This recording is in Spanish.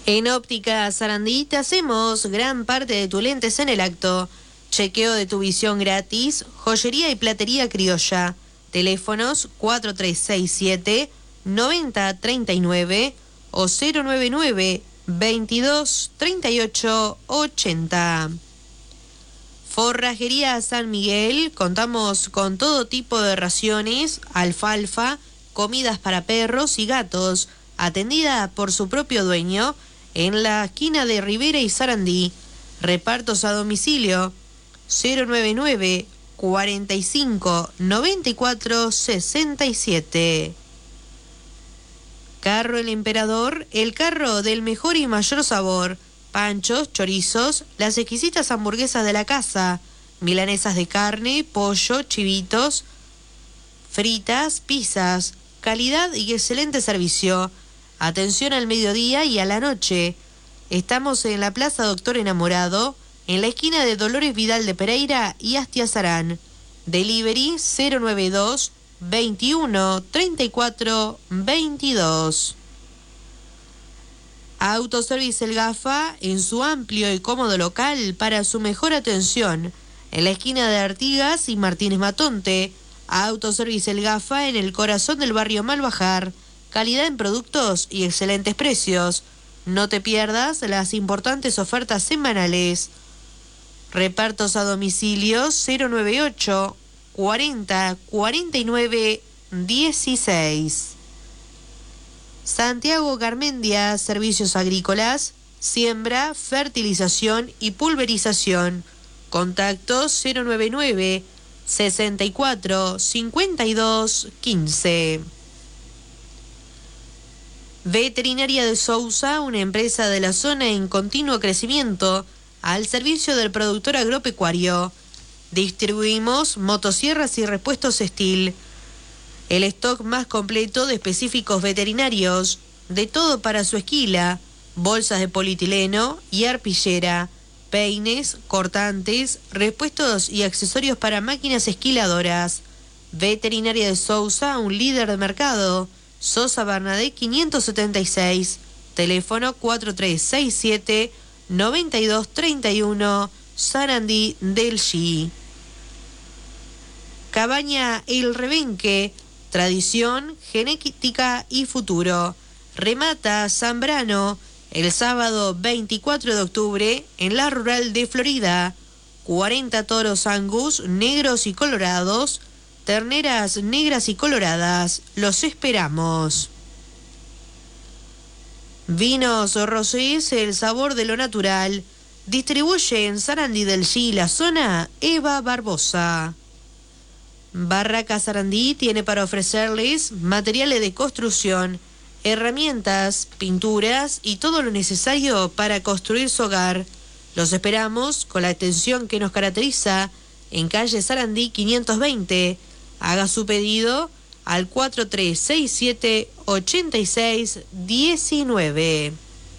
En Óptica Sarandí te hacemos gran parte de tus lentes en el acto. Chequeo de tu visión gratis, joyería y platería criolla. Teléfonos 4367-9039 o 099-223880. Forrajería San Miguel, contamos con todo tipo de raciones, alfalfa, comidas para perros y gatos, atendida por su propio dueño, en la esquina de Rivera y Sarandí. Repartos a domicilio 099 45 94 67. Carro El Emperador, el carro del mejor y mayor sabor. Panchos, chorizos, las exquisitas hamburguesas de la casa, milanesas de carne, pollo, chivitos, fritas, pizzas, calidad y excelente servicio. Atención al mediodía y a la noche. Estamos en la Plaza Doctor Enamorado, en la esquina de Dolores Vidal de Pereira y Astia Sarán. Delivery 092 21 34 22. Autoservice El Gafa, en su amplio y cómodo local para su mejor atención, en la esquina de Artigas y Martínez Matonte. Autoservice El Gafa, en el corazón del barrio Malbajar. Calidad en productos y excelentes precios. No te pierdas las importantes ofertas semanales. Repartos a domicilio 098 40 49 16. Santiago Garmendia, servicios agrícolas, siembra, fertilización y pulverización. Contacto 099 64 52 15. Veterinaria de Sousa, una empresa de la zona en continuo crecimiento, al servicio del productor agropecuario. Distribuimos motosierras y repuestos Steel. El stock más completo de específicos veterinarios, de todo para su esquila, bolsas de polietileno y arpillera, peines, cortantes, repuestos y accesorios para máquinas esquiladoras. Veterinaria de Sousa, un líder de mercado. Sosa Bernadette 576, teléfono 4367-9231, Sarandí del G. Cabaña El Rebenque, tradición, genética y futuro. Remata Zambrano el sábado 24 de octubre en la rural de Florida. 40 toros Angus negros y colorados, terneras negras y coloradas. Los esperamos. Vinos Rosés, el sabor de lo natural. Distribuye en Sarandí del G, la zona, Eva Barbosa. Barraca Sarandí tiene para ofrecerles materiales de construcción, herramientas, pinturas y todo lo necesario para construir su hogar. Los esperamos con la atención que nos caracteriza en calle Sarandí 520. Haga su pedido al 4367-8619.